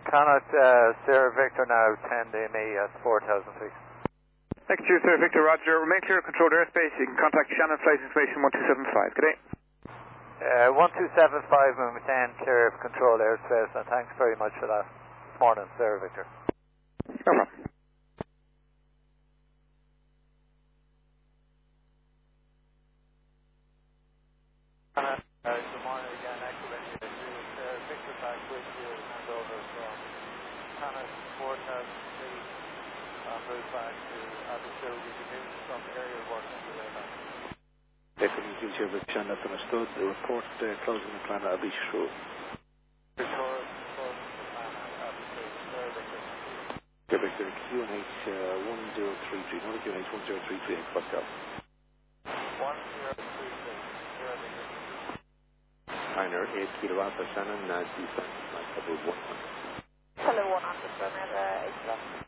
Connacht, Sierra Victor now, 10 DME at 4,000 feet. Next to you, Sierra Victor, Roger. Remain clear of controlled airspace. You can contact Shannon Flight Information 1275. Good day. 1275, movement 10, clear of controlled airspace, and thanks very much for that this morning, Sierra Victor. No problem. Good morning again, excellent. Victor back with you, and over from Connacht, 4,000 feet, and move back to Abbotstow. We can do some aerial work on the way back. Deputy Chief of Shannon understood. The report closing the plan at Beach Road. Victor, QNH 1033, not QNH 1033, Pascal. 1033, Pioneer 8 Kilo Alpha Shannon, descent, level 100. Hello, 100,